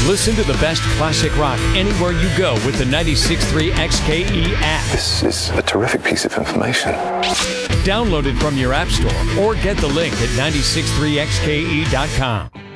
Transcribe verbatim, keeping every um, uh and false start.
Listen to the best classic rock anywhere you go with the ninety-six point three X K E app. This is a terrific piece of information. Download it from your app store or get the link at nine six three x k e dot com.